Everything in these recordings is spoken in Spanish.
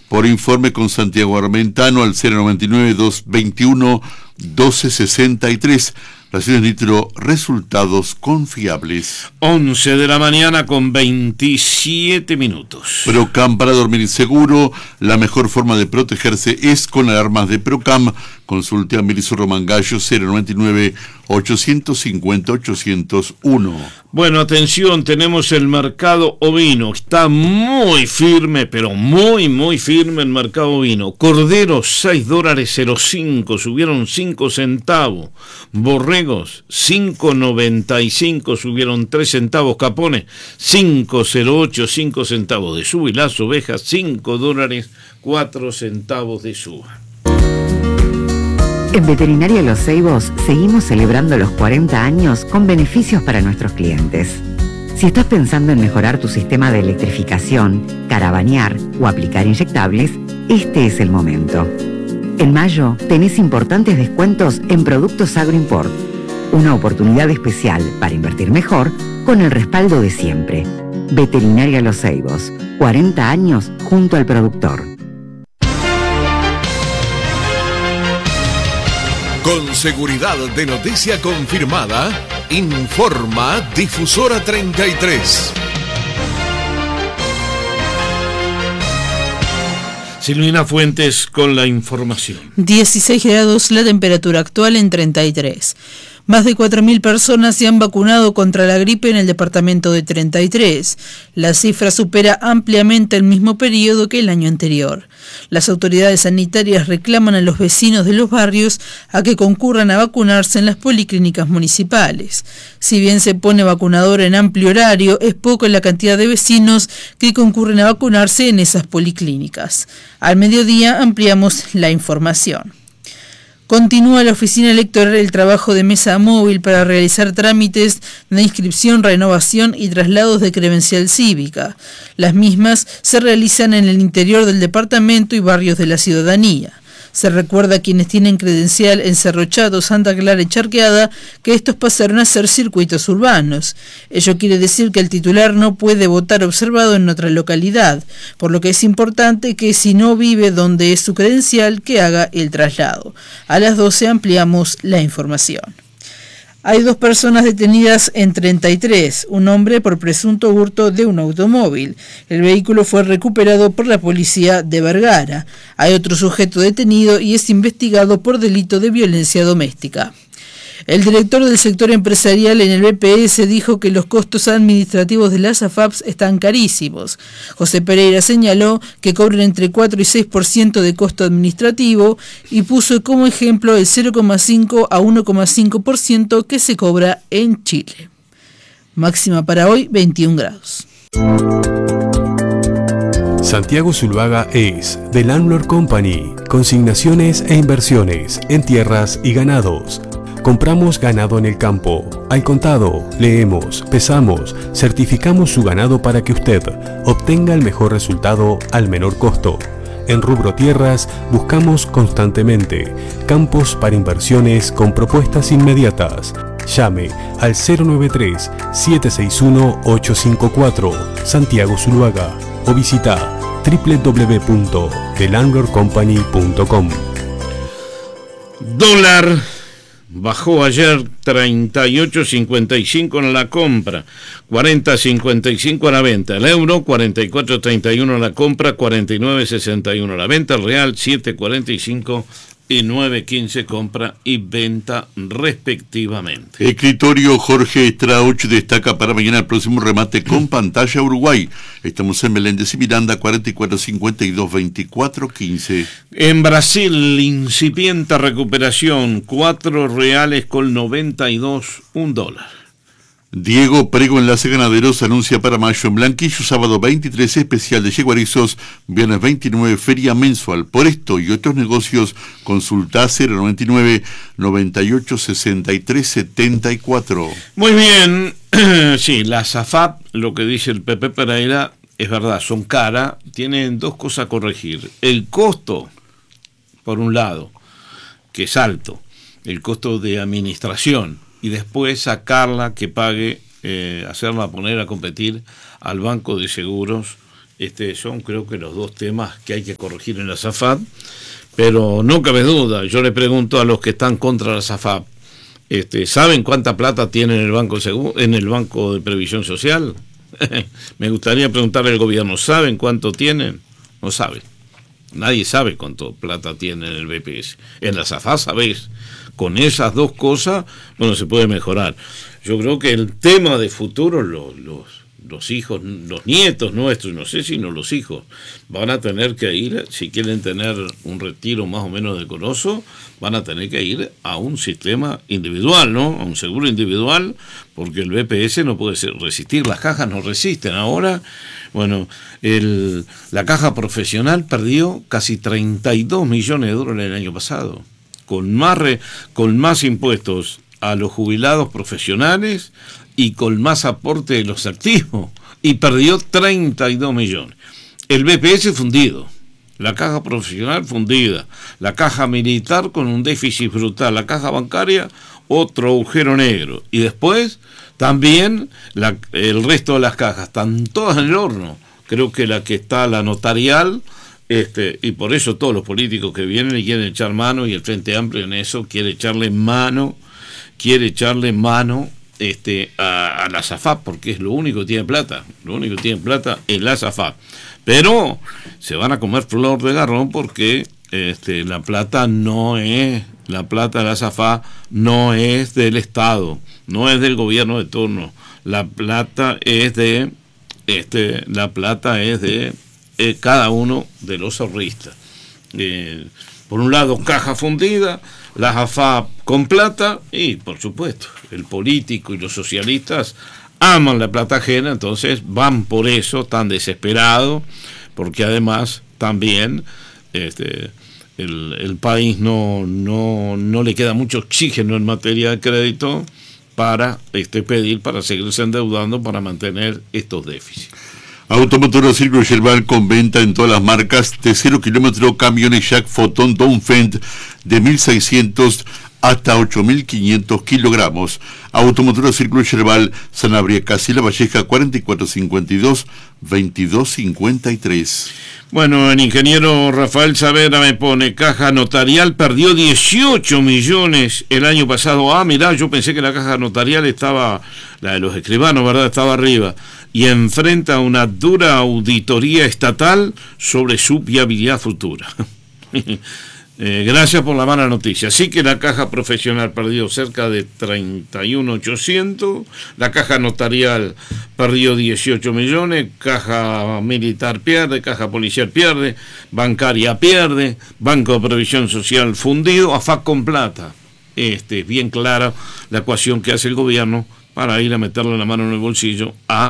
por informe con Santiago Armentano al 099-221-1263. Raciones Nitro, resultados confiables. 11 de la mañana con 27 minutos. Procam, para dormir seguro, la mejor forma de protegerse es con alarmas de Procam. Consulte a Miriso Romangallo 099-850-801. Bueno, atención, tenemos el mercado ovino. Está muy firme, pero muy firme el mercado ovino. Cordero, $6.05, subieron 5 centavos. Borregos, 5.95, subieron 3 centavos. Capones, 5.08, 5 centavos de suba. Y las ovejas, $5.04 de suba. En Veterinaria Los Ceibos seguimos celebrando los 40 años con beneficios para nuestros clientes. Si estás pensando en mejorar tu sistema de electrificación, caravanear o aplicar inyectables, este es el momento. En mayo tenés importantes descuentos en productos Agroimport. Una oportunidad especial para invertir mejor con el respaldo de siempre. Veterinaria Los Ceibos, 40 años junto al productor. Con seguridad de noticia confirmada, informa Difusora 33. Silvina Fuentes con la información. 16 grados la temperatura actual en 33. Más de 4.000 personas se han vacunado contra la gripe en el departamento de 33. La cifra supera ampliamente el mismo periodo que el año anterior. Las autoridades sanitarias reclaman a los vecinos de los barrios a que concurran a vacunarse en las policlínicas municipales. Si bien se pone vacunador en amplio horario, es poco la cantidad de vecinos que concurren a vacunarse en esas policlínicas. Al mediodía ampliamos la información. Continúa la oficina electoral el trabajo de mesa móvil para realizar trámites de inscripción, renovación y traslados de credencial cívica. Las mismas se realizan en el interior del departamento y barrios de la ciudadanía. Se recuerda a quienes tienen credencial en Cerro Chato, Santa Clara y Charqueada que estos pasaron a ser circuitos urbanos. Ello quiere decir que el titular no puede votar observado en otra localidad, por lo que es importante que si no vive donde es su credencial, que haga el traslado. A las 12 ampliamos la información. Hay 2 personas detenidas en 33, un hombre por presunto hurto de un automóvil. El vehículo fue recuperado por la policía de Vergara. Hay otro sujeto detenido y es investigado por delito de violencia doméstica. El director del sector empresarial en el BPS dijo que los costos administrativos de las AFAPs están carísimos. José Pereira señaló que cobran entre 4 y 6% de costo administrativo y puso como ejemplo el 0,5 a 1,5% que se cobra en Chile. Máxima para hoy, 21 grados. Santiago Zuluaga es The Landlord Company, consignaciones e inversiones en tierras y ganados. Compramos ganado en el campo, al contado, leemos, pesamos, certificamos su ganado para que usted obtenga el mejor resultado al menor costo. En rubro tierras buscamos constantemente campos para inversiones con propuestas inmediatas. Llame al 093-761-854 Santiago Zuluaga o visita www.thelandlordcompany.com. Dólar bajó ayer 38.55 en la compra, 40.55 a la venta. El euro 44.31 a la compra, 49.61 a la venta. El real 7.45 y 9.15 compra y venta respectivamente. Escritorio Jorge Strauch destaca para mañana el próximo remate con pantalla Uruguay. Estamos en Meléndez y Miranda, 4452-2415. En Brasil, incipiente recuperación, $4.92, $1. Diego Prego, Enlace Ganaderos, anuncia para mayo en Blanquillo, sábado 23, especial de yeguarizos, viernes 29, feria mensual. Por esto y otros negocios, consulta 099-9863-74. Muy bien, sí, las AFAP, lo que dice el Pepe Pereira, es verdad, son caras, tienen 2 cosas a corregir. El costo, por un lado, que es alto, el costo de administración, y después sacarla, que pague, hacerla poner a competir al banco de seguros Son creo que los dos temas que hay que corregir en la SAFAP, pero no cabe duda. Yo le pregunto a los que están contra la SAFAP, ¿saben cuánta plata tiene en el Banco de Previsión Social? Me gustaría preguntarle al gobierno, ¿saben cuánto tienen? No saben. Nadie sabe cuánto plata tiene en el BPS. En la SAFAP, ¿sabés? Con esas dos cosas, bueno, se puede mejorar. Yo creo que el tema de futuro, los hijos, los nietos nuestros, no sé si no los hijos, van a tener que ir, si quieren tener un retiro más o menos decoroso, van a tener que ir a un sistema individual, ¿no? A un seguro individual, porque el BPS no puede resistir, las cajas no resisten. Ahora, bueno, la caja profesional perdió casi 32 millones de dólares el año pasado, con más impuestos a los jubilados profesionales y con más aporte de los activos, y perdió 32 millones. El BPS fundido, la caja profesional fundida, la caja militar con un déficit brutal, la caja bancaria otro agujero negro, y después también el resto de las cajas están todas en el horno. Creo que la que está, la notarial, y por eso todos los políticos que vienen y quieren echar mano, y el Frente Amplio en eso quiere echarle mano a la SAFAP, porque es lo único que tiene plata, es la SAFAP. Pero se van a comer flor de garrón, porque la plata de la SAFAP no es del Estado, no es del gobierno de turno, la plata es de cada uno de los ahorristas. Por un lado, caja fundida, la AFAP con plata, y por supuesto el político y los socialistas aman la plata ajena, entonces van por eso tan desesperados, porque además también el país no le queda mucho oxígeno en materia de crédito para pedir, para seguirse endeudando, para mantener estos déficits. Automotora Círculo Yerbal con venta en todas las marcas de 0 kilómetro, camiones Jack Photon Dongfeng de 1.600 hasta 8.500 kilogramos. Automotora Círculo Yerbal, Sanabria Casi La Valleja, 4452-2253. Bueno, el ingeniero Rafael Saavedra me pone, caja notarial perdió 18 millones el año pasado. Mirá, yo pensé que la caja notarial estaba, la de los escribanos, ¿verdad?, estaba arriba, y enfrenta una dura auditoría estatal sobre su viabilidad futura. Gracias por la mala noticia. Así que la caja profesional perdió cerca de 31.800, la caja notarial perdió 18 millones, caja militar pierde, caja policial pierde, bancaria pierde, Banco de Previsión Social fundido, AFAP con plata. Es bien clara la ecuación que hace el gobierno para ir a meterle la mano en el bolsillo a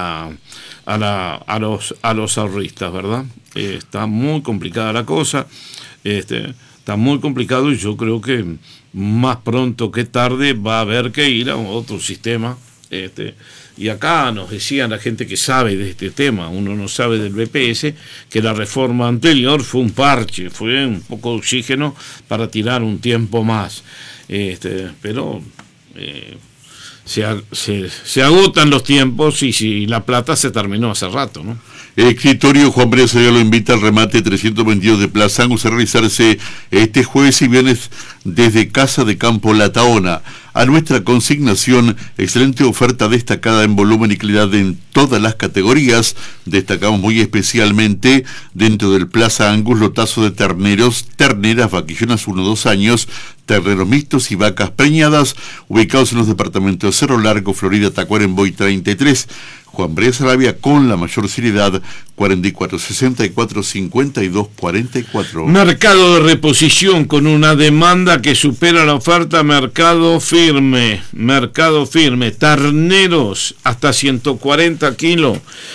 los ahorristas, ¿verdad? Está muy complicada la cosa. Está muy complicado, y yo creo que más pronto que tarde va a haber que ir a otro sistema. Y acá nos decían la gente que sabe de este tema, uno no sabe del BPS, que la reforma anterior fue un parche, fue un poco de oxígeno para tirar un tiempo más. Pero se agotan los tiempos, y si la plata se terminó hace rato, ¿no? El escritorio Juan Bresa lo invita al remate 322 de Plaza Angus a realizarse este jueves y viernes desde Casa de Campo La Taona. A nuestra consignación, excelente oferta destacada en volumen y calidad en todas las categorías. Destacamos muy especialmente dentro del Plaza Angus lotazo de terneros, terneras, vaquillonas 1-2 años, terneros mixtos y vacas preñadas, ubicados en los departamentos de Cerro Largo, Florida, Tacuarembó y 33. Juan Bresa Arabia, con la mayor seriedad, 4464-5244. Mercado de reposición con una demanda que supera la oferta. Mercado firme, terneros hasta 140 kilos,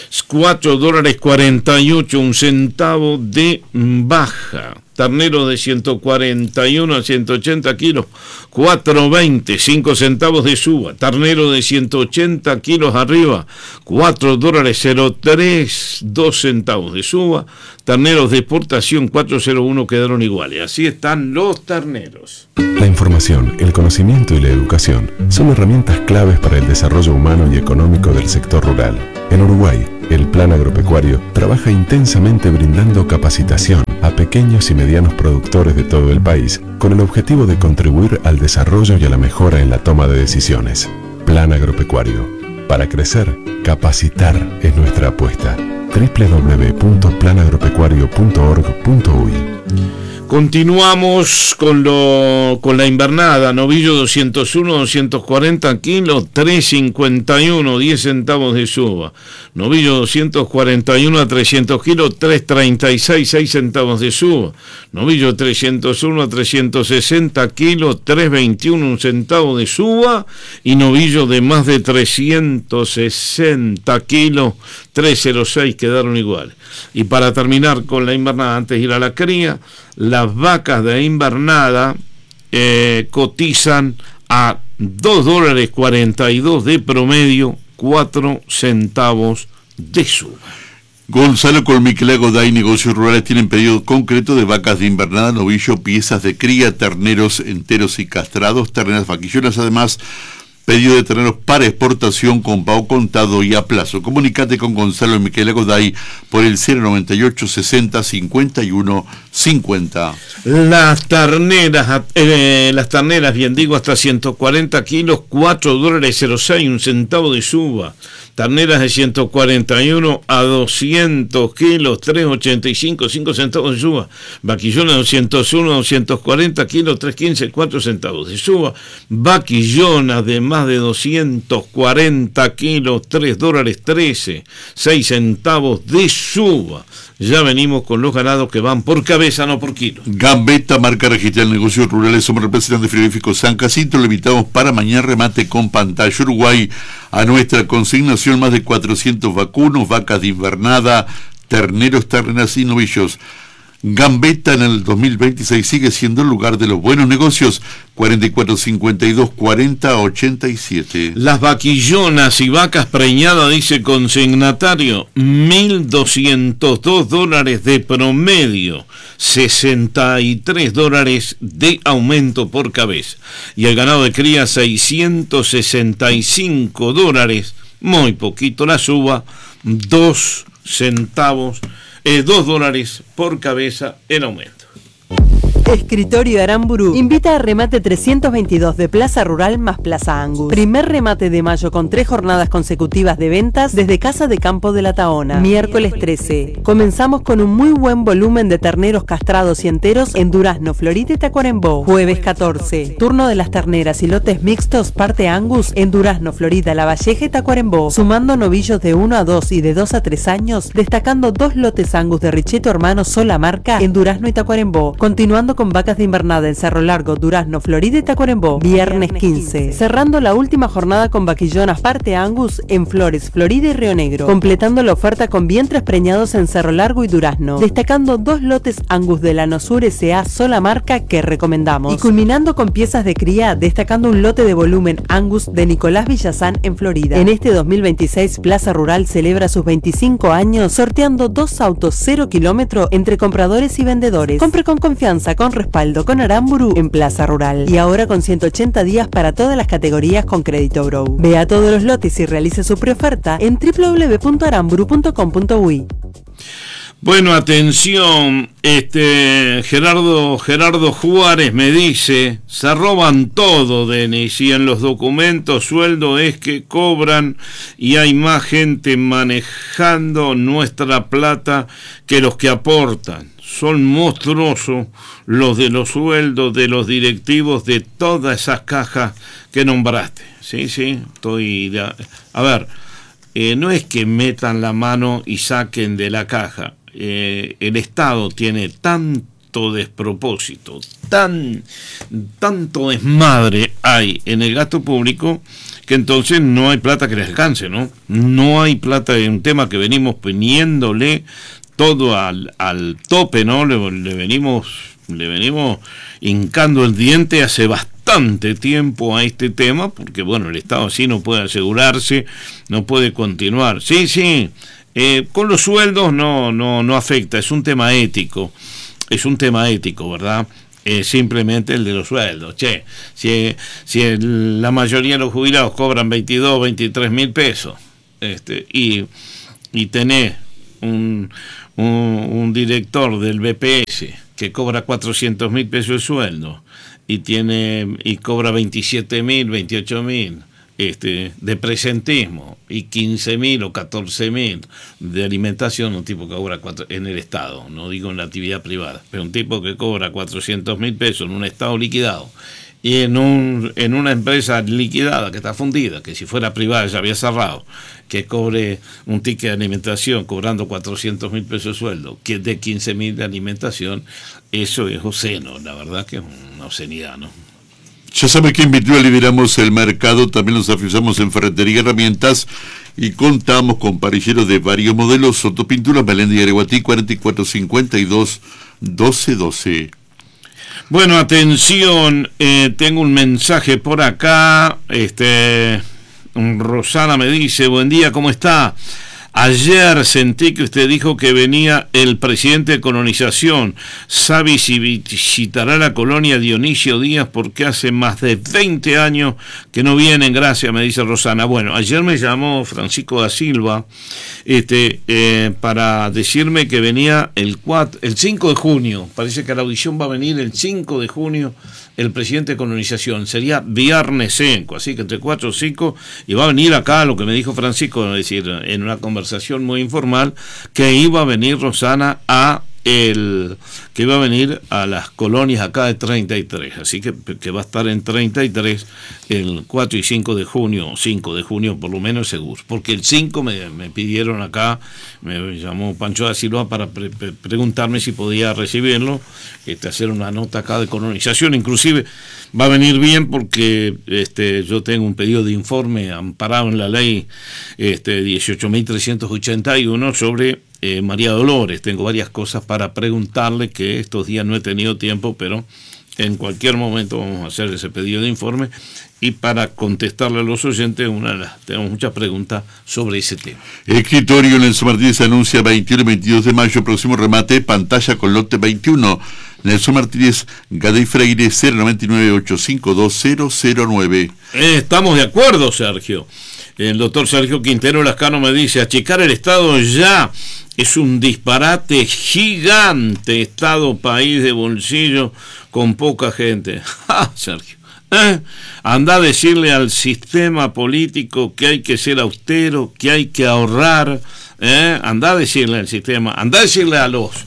$4.48, un centavo de baja. Ternero de 141 a 180 kilos, 4.20, 5 centavos de suba. Ternero de 180 kilos arriba, $4.03, 2 centavos de suba. Terneros de exportación 401 quedaron iguales. Así están los terneros. La información, el conocimiento y la educación son herramientas claves para el desarrollo humano y económico del sector rural. En Uruguay, el Plan Agropecuario trabaja intensamente brindando capacitación a pequeños y medianos productores de todo el país con el objetivo de contribuir al desarrollo y a la mejora en la toma de decisiones. Plan Agropecuario. Para crecer, capacitar es nuestra apuesta. www.planagropecuario.org.uy. Continuamos con la invernada. Novillo 201-240 kilos, 3.51, 10 centavos de suba. Novillo 241 a 300 kilos, 3.36, 6 centavos de suba. Novillo 301 a 360 kilos, 3.21, 1 centavo de suba. Y novillo de más de 360 kilos, 3.06, quedaron iguales. Y para terminar con la invernada, antes de ir a la cría, las vacas de invernada cotizan a $2.42 de promedio, 4 centavos de suba. Gonzalo Colmiquela Goday, Negocios Rurales, tienen pedido concreto de vacas de invernada, novillo, piezas de cría, terneros enteros y castrados, terneras vaquillonas, además pedido de terneros para exportación con pago contado y a plazo. Comunicate con Gonzalo Miquela Goday por el 098 60 51 50. Las terneras, bien digo, hasta 140 kilos, $4.06, 1 centavo de suba. Terneras de 141 a 200 kilos, 3.85, 5 centavos de suba. Vaquillona de 201 a 240 kilos, 3.15, 4 centavos de suba. Vaquillona de más de 240 kilos, $3.13, 6 centavos de suba. Ya venimos con los ganados que van por cabeza, no por kilo. Gambetta, marca registrada en Negocios Rurales, somos representantes frigoríficos San Jacinto, lo invitamos para mañana remate con pantalla. Uruguay, a nuestra consignación, más de 400 vacunos, vacas de invernada, terneros, terneras y novillos. Gambetta en el 2026 sigue siendo el lugar de los buenos negocios. 44 52 40 87. Las vaquillonas y vacas preñadas, dice consignatario, $1.202 de promedio, $63 de aumento por cabeza. Y el ganado de cría, $665, muy poquito la suba, 2 centavos. $2 por cabeza en aumento. Escritorio Aramburu invita a remate 322 de Plaza Rural más Plaza Angus. Primer remate de mayo con 3 jornadas consecutivas de ventas desde Casa de Campo de la Taona. Miércoles 13. Comenzamos con un muy buen volumen de terneros castrados y enteros en Durazno, Florida y Tacuarembó. Jueves 14. Turno de las terneras y lotes mixtos parte Angus en Durazno, Florida, La Valleja y Tacuarembó. Sumando novillos de 1 a 2 y de 2 a 3 años, destacando 2 lotes Angus de Richetto Hermanos sola marca en Durazno y Tacuarembó. Continuando con vacas de invernada en Cerro Largo, Durazno, Florida y Tacuarembó. Viernes 15. Cerrando la última jornada con vaquillonas parte Angus en Flores, Florida y Río Negro. Completando la oferta con vientres preñados en Cerro Largo y Durazno. Destacando 2 lotes Angus de la Nosur S.A. sola marca que recomendamos. Y culminando con piezas de cría, destacando un lote de volumen Angus de Nicolás Villazán en Florida. En este 2026, Plaza Rural celebra sus 25 años sorteando 2 autos 0 kilómetro entre compradores y vendedores. Compre con confianza, con respaldo, con Aramburu en Plaza Rural. Y ahora con 180 días para todas las categorías con Crédito Grow. Vea todos los lotes y realice su preoferta en www.aramburu.com.uy. Bueno, atención, Gerardo Juárez me dice, se roban todo, Denis, y en los documentos sueldo es que cobran y hay más gente manejando nuestra plata que los que aportan. Son monstruosos los de los sueldos de los directivos de todas esas cajas que nombraste. Sí, estoy... A ver, no es que metan la mano y saquen de la caja. El Estado tiene tanto despropósito, tanto desmadre hay en el gasto público, que entonces no hay plata que les alcance, ¿no? No hay plata, es un tema que venimos poniéndole todo al tope, ¿no? Le venimos hincando el diente hace bastante tiempo a este tema, porque bueno, el Estado así no puede asegurarse, no puede continuar. Sí, con los sueldos no afecta, es un tema ético, ¿verdad? Simplemente el de los sueldos. Si la mayoría de los jubilados cobran 22, 23 mil pesos, y tenés un director del BPS que cobra 400.000 pesos de sueldo y cobra 27.000, 28.000 de presentismo y 15.000 o 14.000 de alimentación, un tipo que cobra en el Estado, no digo en la actividad privada, pero un tipo que cobra 400.000 pesos en un Estado liquidado y en una empresa liquidada que está fundida, que si fuera privada ya había cerrado, que cobre un ticket de alimentación cobrando 400.000 pesos de sueldo, que de 15.000 de alimentación, eso es obsceno, la verdad que es una obscenidad, ¿no? Ya sabe que en Vitruvia liberamos el mercado, también nos afianzamos en ferretería y herramientas y contamos con parrilleros de varios modelos, Sotopinturas, Meléndez y Areguatí, 4452-1212. Bueno, atención, tengo un mensaje por acá, Rosana me dice, buen día, ¿cómo está? Ayer sentí que usted dijo que venía el presidente de colonización. ¿Sabe si visitará la colonia Dionisio Díaz? Porque hace más de 20 años que no vienen, gracias, me dice Rosana. Bueno, ayer me llamó Francisco da Silva para decirme que venía el 5 de junio. Parece que a la audición va a venir el 5 de junio el presidente de colonización. Sería viernes 5, así que entre 4 o 5, y va a venir acá, lo que me dijo Francisco, es decir, en una conversación muy informal, que iba a venir Rosana que iba a venir a las colonias acá de 33, así que va a estar en 33 el 4 y 5 de junio, 5 de junio por lo menos seguro, porque el 5 me pidieron acá, me llamó Pancho da Silva para preguntarme si podía recibirlo, hacer una nota acá de colonización, inclusive va a venir bien porque yo tengo un pedido de informe amparado en la ley 18.381 sobre María Dolores. Tengo varias cosas para preguntarle que estos días no he tenido tiempo, pero en cualquier momento vamos a hacer ese pedido de informe y para contestarle a los oyentes tenemos muchas preguntas sobre ese tema. Escritorio Nelson Martínez anuncia 21 y 22 de mayo, próximo remate, pantalla con lote 21. Nelson Martínez, Gadey Freire, 099-852-009. Estamos de acuerdo, Sergio. El doctor Sergio Quintero Lascano me dice, achicar el Estado ya es un disparate gigante, Estado, país de bolsillo con poca gente. Sergio, anda a decirle al sistema político que hay que ser austero, que hay que ahorrar, anda a decirle al sistema, anda a decirle a los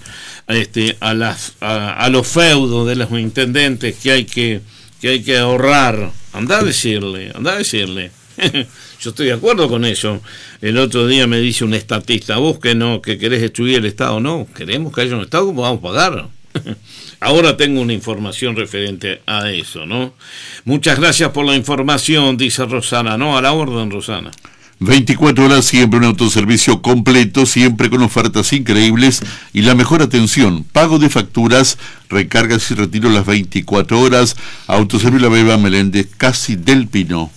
feudos de los intendentes que hay que ahorrar, anda a decirle. Yo estoy de acuerdo con eso. El otro día me dice un estatista, vos que querés destruir el Estado. No, queremos que haya un Estado, ¿cómo vamos a pagar? Ahora tengo una información referente a eso, ¿no? Muchas gracias por la información, dice Rosana. No, a la orden, Rosana. 24 horas, siempre un autoservicio completo, siempre con ofertas increíbles y la mejor atención. Pago de facturas, recargas y retiro las 24 horas. Autoservicio La Beba, Meléndez, Casi del Pino.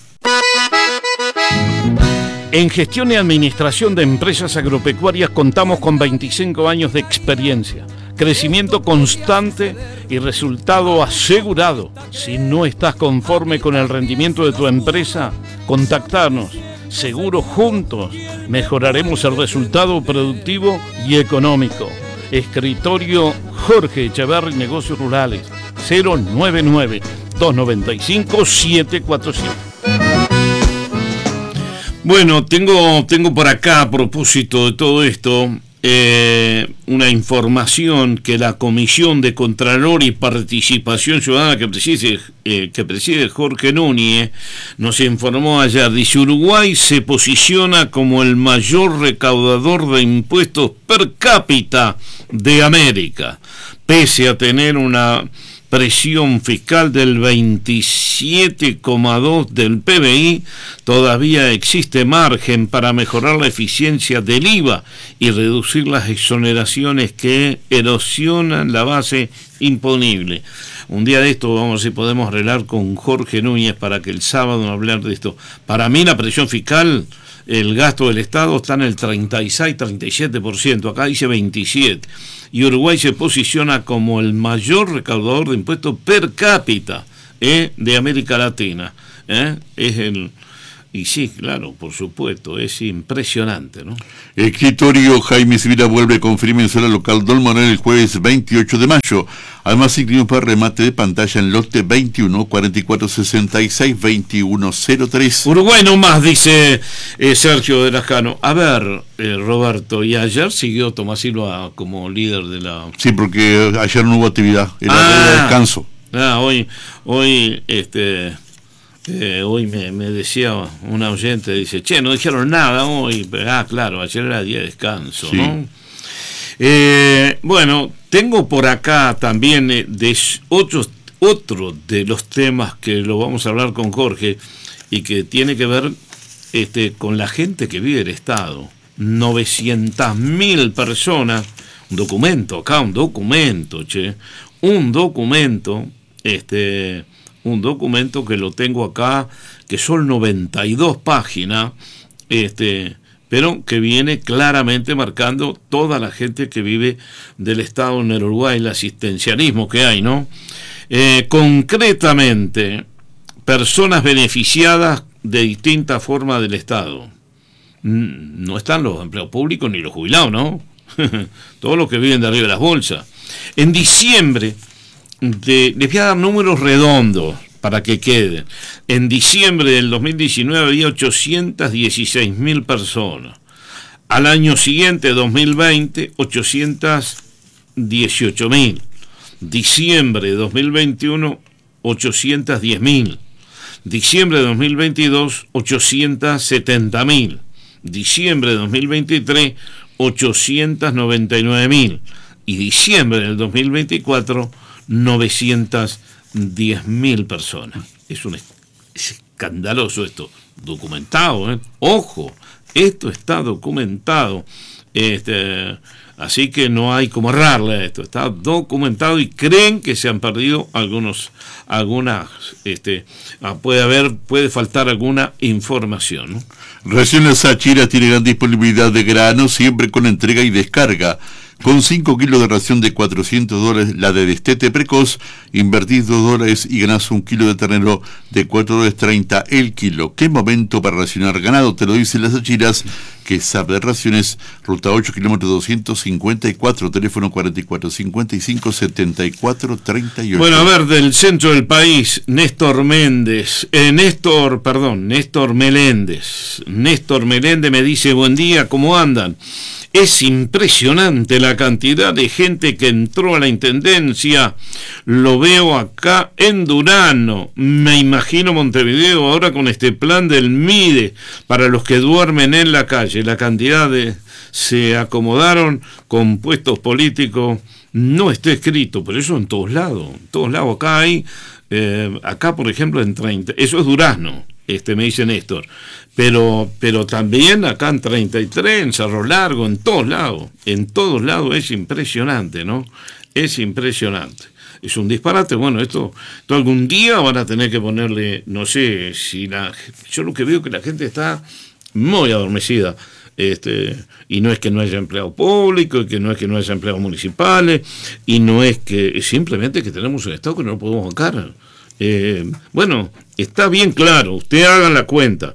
En gestión y administración de empresas agropecuarias contamos con 25 años de experiencia, crecimiento constante y resultado asegurado. Si no estás conforme con el rendimiento de tu empresa, contactanos. Seguro juntos mejoraremos el resultado productivo y económico. Escritorio Jorge Echeverri, Negocios Rurales, 099-295-747. Bueno, tengo por acá, a propósito de todo esto, una información que la Comisión de Contralor y Participación Ciudadana que preside Jorge Núñez nos informó ayer. Dice, Uruguay se posiciona como el mayor recaudador de impuestos per cápita de América, pese a tener una presión fiscal del 27,2 del PBI, todavía existe margen para mejorar la eficiencia del IVA y reducir las exoneraciones que erosionan la base imponible. Un día de esto vamos a ver si podemos arreglar con Jorge Núñez para que el sábado hablar de esto. Para mí la presión fiscal, el gasto del Estado está en el 36-37%, acá dice 27%. Y Uruguay se posiciona como el mayor recaudador de impuestos per cápita de América Latina. Es Y sí, claro, por supuesto, es impresionante, ¿no? Escritorio Jaime Sibila vuelve con firme en sala local Don Manuel el jueves 28 de mayo. Además, incluimos para remate de pantalla en lote 21 4466 2103. Uruguay no más, dice Sergio de Lascano. A ver, Roberto, y ayer siguió Tomás Silva como líder de la... Sí, porque ayer no hubo actividad, era de descanso. Hoy me decía un oyente, dice, no dijeron nada hoy. Claro, ayer era día de descanso, sí. ¿No? Bueno, tengo por acá también otro de los temas que lo vamos a hablar con Jorge y que tiene que ver con la gente que vive el Estado. 900.000 personas, un documento que lo tengo acá, que son 92 páginas, pero que viene claramente marcando toda la gente que vive del Estado en el Uruguay, el asistencialismo que hay, ¿no? Concretamente, personas beneficiadas de distintas formas del Estado. No están los empleados públicos ni los jubilados, ¿no? Todos los que viven de arriba de las bolsas. En diciembre, les voy a dar números redondos para que queden. En diciembre del 2019 había 816.000 personas. Al año siguiente, 2020, 818.000. Diciembre de 2021, 810.000. Diciembre de 2022, 870.000. Diciembre de 2023, 899.000. Y diciembre del 2024, 910.000 personas. Es escandaloso esto, documentado, Ojo, esto está documentado, así que no hay como errarle a esto, está documentado y creen que se han perdido puede faltar alguna información, ¿no? Regional Sachira tiene gran disponibilidad de grano, siempre con entrega y descarga. Con 5 kilos de ración de $400, la de destete precoz, invertís $2 y ganás 1 kilo de ternero de $4.30 el kilo. ¿Qué momento para racionar ganado? Te lo dicen las Achiras, que sabe de raciones, ruta 8, kilómetro 254, teléfono 4455-7438. Bueno, a ver, del centro del país, Néstor Meléndez. Néstor Meléndez me dice, buen día, ¿cómo andan? Es impresionante la cantidad de gente que entró a la intendencia. Lo veo acá en Durano. Me imagino Montevideo ahora con este plan del MIDE para los que duermen en la calle. La cantidad de... se acomodaron con puestos políticos. No está escrito, pero eso en todos lados. En todos lados. Acá hay... acá, por ejemplo, en 30... Eso es Durazno. Me dice Néstor, pero también acá en 33, en Cerro Largo, en todos lados es impresionante, ¿no? Es impresionante, es un disparate. Bueno, esto algún día van a tener que ponerle, no sé, yo lo que veo que la gente está muy adormecida, y no es que no haya empleado público, y que no es que no haya empleados municipales, y no es que, simplemente que tenemos un Estado que no lo podemos bancar. Bueno, está bien claro, usted haga la cuenta,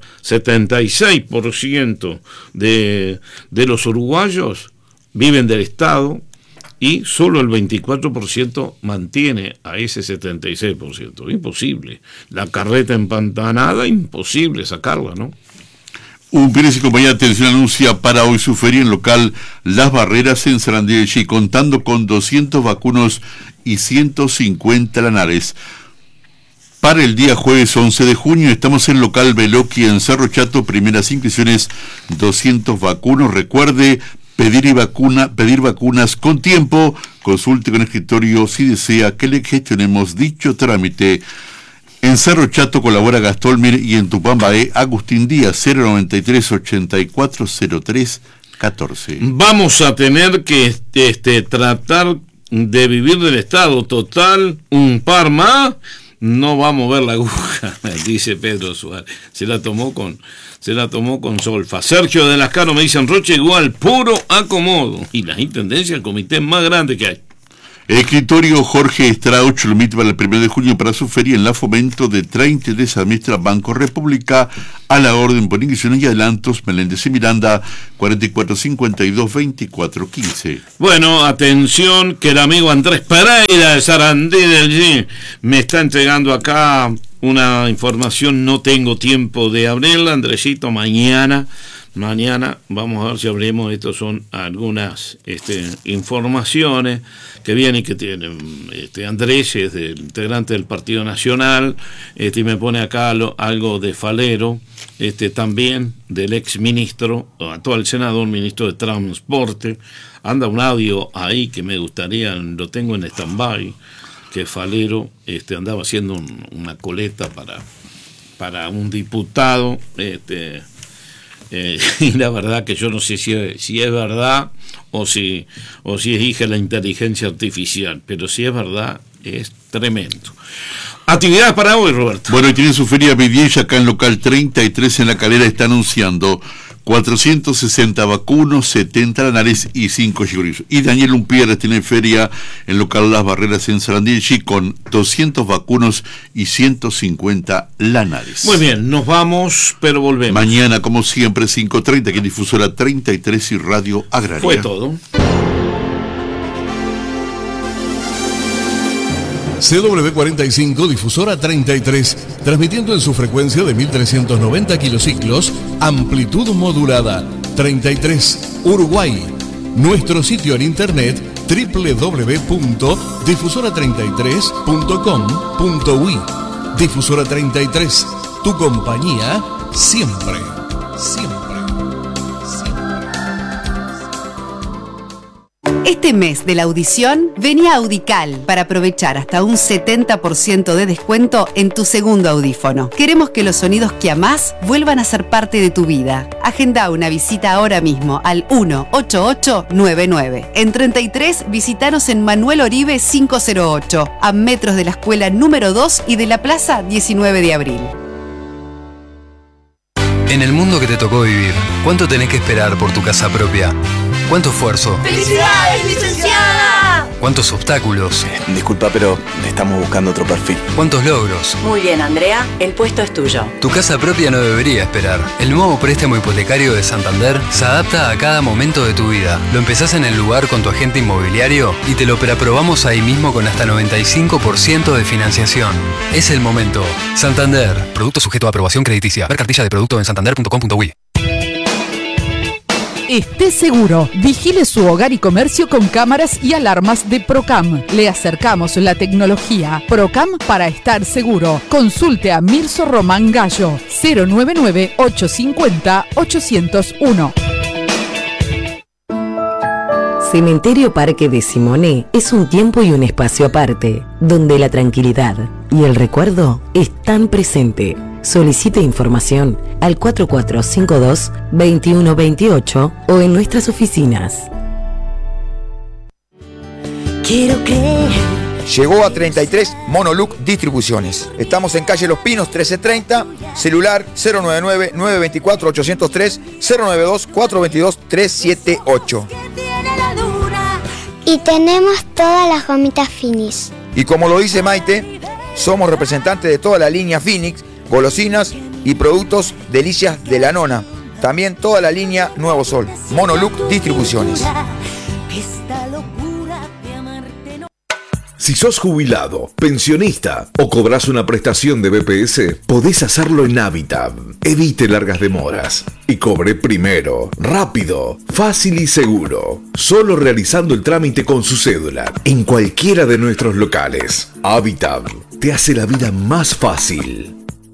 76% de los uruguayos viven del Estado y solo el 24% mantiene a ese 76%. Imposible. La carreta empantanada, imposible sacarla, ¿no? Un Pérez y compañía de atención anuncia para hoy su feria en local Las Barreras en Sarandí del Chi, contando con 200 vacunos y 150 lanares. Para el día jueves 11 de junio estamos en local Beloki en Cerro Chato, primeras inscripciones 200 vacunos. Recuerde pedir vacunas con tiempo. Consulte con el escritorio si desea que le gestionemos dicho trámite. En Cerro Chato colabora Gastolmir y en Tupambaé Agustín Díaz 093 84 03 14. Vamos a tener que tratar de vivir del Estado. Total, un par más no va a mover la aguja, dice Pedro Suárez. Se la tomó con solfa. Sergio de Lascano me dice, en Rocha igual, puro acomodo. Y la intendencia, el comité más grande que hay. Escritorio Jorge Strauch lo invita para el 1 de junio para su feria en la Fomento de 30 de Administra Banco República, a la orden por inscripciones y adelantos, Meléndez y Miranda, 4452-2415. Bueno, atención, que el amigo Andrés Pereira de Sarandí del G me está entregando acá una información, no tengo tiempo de abrirla, Andresito, mañana vamos a ver si abrimos. Estas son algunas informaciones que vienen y que tienen Andrés, es integrante del Partido Nacional, y me pone acá algo de Falero, también del ex ministro, actual senador, ministro de Transporte. Anda un audio ahí que me gustaría, lo tengo en stand-by, que Falero andaba haciendo una coleta para un diputado, y la verdad que yo no sé si es verdad o si es hija de la inteligencia artificial, pero si es verdad es tremendo. Actividades para hoy, Roberto. Bueno, y tiene su feria Vidiella acá en local 33 en La Calera, está anunciando 460 vacunos, 70 lanares y 5 chigorizos. Y Daniel Umpierres tiene feria en local Las Barreras en Sarandí con 200 vacunos y 150 lanares. Muy bien, nos vamos, pero volvemos. Mañana, como siempre, 5:30, que Difusora 33 y Radio Agraria. Fue todo. CW45 Difusora 33, transmitiendo en su frecuencia de 1390 kilociclos, amplitud modulada, 33, Uruguay. Nuestro sitio en internet www.difusora33.com.uy. Difusora 33, tu compañía siempre, siempre. Este mes de la audición, vení a Audical para aprovechar hasta un 70% de descuento en tu segundo audífono. Queremos que los sonidos que amás vuelvan a ser parte de tu vida. Agenda una visita ahora mismo al 18899. En 33, visitanos en Manuel Oribe 508, a metros de la escuela número 2 y de la plaza 19 de abril. En el mundo que te tocó vivir, ¿cuánto tenés que esperar por tu casa propia? ¿Cuánto esfuerzo? ¡Felicidades, licenciada! ¿Cuántos obstáculos? Disculpa, pero estamos buscando otro perfil. ¿Cuántos logros? Muy bien, Andrea, el puesto es tuyo. Tu casa propia no debería esperar. El nuevo préstamo hipotecario de Santander se adapta a cada momento de tu vida. Lo empezás en el lugar con tu agente inmobiliario y te lo preaprobamos ahí mismo con hasta 95% de financiación. Es el momento. Santander. Producto sujeto a aprobación crediticia. Ver cartilla de producto en santander.com.uy. Esté seguro, vigile su hogar y comercio con cámaras y alarmas de Procam. Le acercamos la tecnología. Procam para estar seguro. Consulte a Mirso Román Gallo, 099-850-801. Cementerio Parque de Simoné es un tiempo y un espacio aparte, donde la tranquilidad y el recuerdo están presentes. Solicite información al 4452-2128 o en nuestras oficinas. Quiero creer. Llegó a 33 Monoluc Distribuciones. Estamos en calle Los Pinos 1330, celular 099-924-803, 092-422-378. Y tenemos todas las gomitas Finis. Y como lo dice Maite, somos representantes de toda la línea Phoenix, golosinas y productos delicias de la nona. También toda la línea Nuevo Sol. Monoluc Distribuciones. Si sos jubilado, pensionista o cobras una prestación de BPS, podés hacerlo en Habitat. Evite largas demoras y cobre primero, rápido, fácil y seguro. Solo realizando el trámite con su cédula en cualquiera de nuestros locales. Habitat te hace la vida más fácil.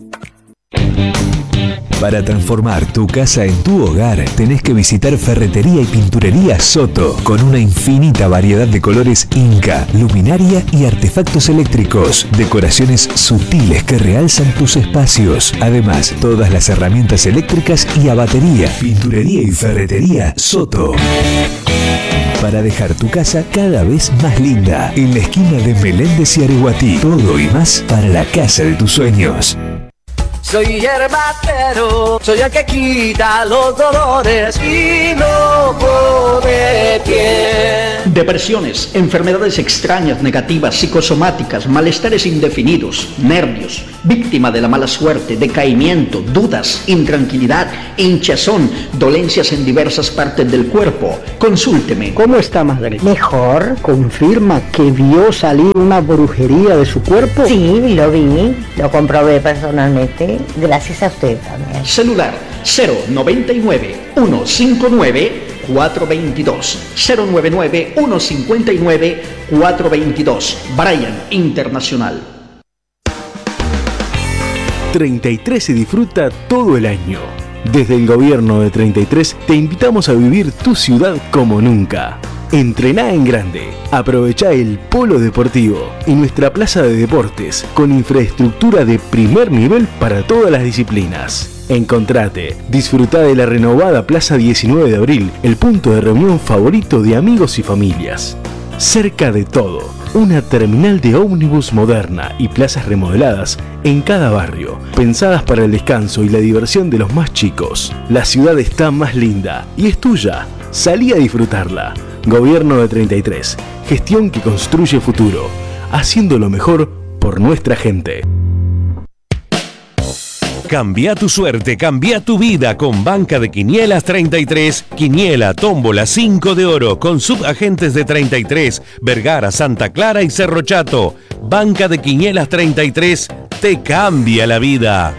Para transformar tu casa en tu hogar, tenés que visitar Ferretería y Pinturería Soto, con una infinita variedad de colores Inca, luminaria y artefactos eléctricos, decoraciones sutiles que realzan tus espacios. Además, todas las herramientas eléctricas y a batería. Pinturería y Ferretería Soto. Para dejar tu casa cada vez más linda, en la esquina de Meléndez y Areguatí. Todo y más para la casa de tus sueños. Soy yerbatero, soy el que quita los dolores y no pone pie. Depresiones, enfermedades extrañas, negativas, psicosomáticas, malestares indefinidos, nervios, víctima de la mala suerte, decaimiento, dudas, intranquilidad, hinchazón, dolencias en diversas partes del cuerpo. Consúlteme. ¿Cómo está, madre? Mejor. ¿Confirma que vio salir una brujería de su cuerpo? Sí, lo vi, lo comprobé personalmente, gracias a usted también. Celular 099-159-422. 099-159-422. Brian Internacional. 33 se disfruta todo el año. Desde el gobierno de 33 te invitamos a vivir tu ciudad como nunca. Entrená en grande, aprovechá el polo deportivo y nuestra plaza de deportes con infraestructura de primer nivel para todas las disciplinas. Encontrate, disfrutá de la renovada Plaza 19 de Abril, el punto de reunión favorito de amigos y familias. Cerca de todo, una terminal de ómnibus moderna y plazas remodeladas en cada barrio, pensadas para el descanso y la diversión de los más chicos. La ciudad está más linda y es tuya. Salí a disfrutarla. Gobierno de 33. Gestión que construye futuro. Haciendo lo mejor por nuestra gente. Cambia tu suerte, cambia tu vida con Banca de Quinielas 33. Quiniela, tómbola, 5 de oro con subagentes de 33, Vergara, Santa Clara y Cerro Chato. Banca de Quinielas 33 te cambia la vida.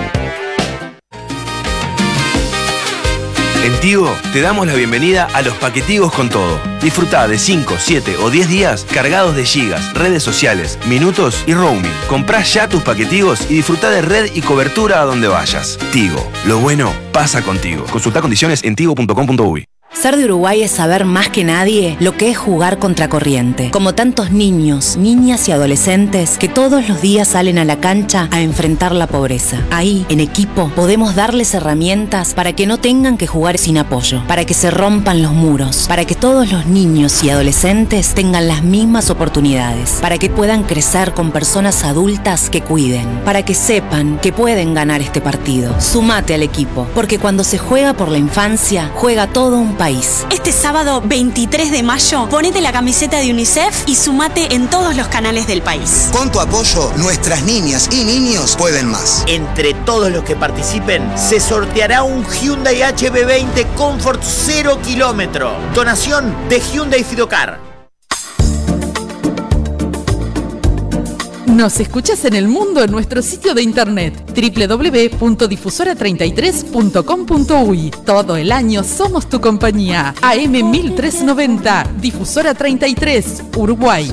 En Tigo te damos la bienvenida a los paquetigos con todo. Disfrutá de 5, 7 o 10 días cargados de gigas, redes sociales, minutos y roaming. Comprá ya tus paquetigos y disfrutá de red y cobertura a donde vayas. Tigo, lo bueno pasa contigo. Consultá condiciones en tigo.com.uy. Ser de Uruguay es saber más que nadie lo que es jugar contracorriente. Como tantos niños, niñas y adolescentes que todos los días salen a la cancha a enfrentar la pobreza. Ahí, en equipo, podemos darles herramientas para que no tengan que jugar sin apoyo, para que se rompan los muros, para que todos los niños y adolescentes tengan las mismas oportunidades, para que puedan crecer con personas adultas que cuiden, para que sepan que pueden ganar este partido. Sumate al equipo, porque cuando se juega por la infancia, juega todo un país. Este sábado 23 de mayo, ponete la camiseta de UNICEF y sumate en todos los canales del país. Con tu apoyo, nuestras niñas y niños pueden más. Entre todos los que participen, se sorteará un Hyundai HB20 Comfort 0 kilómetro. Donación de Hyundai Fidocar. Nos escuchas en el mundo en nuestro sitio de internet www.difusora33.com.uy. Todo el año somos tu compañía. AM 1390, Difusora 33, Uruguay.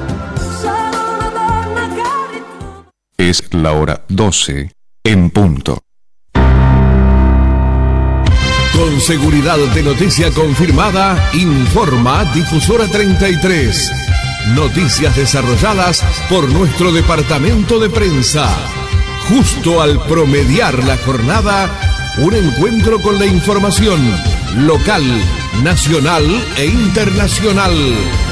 Es la hora 12 en punto. Con seguridad de noticia confirmada, informa Difusora 33. Noticias desarrolladas por nuestro departamento de prensa. Justo al promediar la jornada, un encuentro con la información local, nacional e internacional.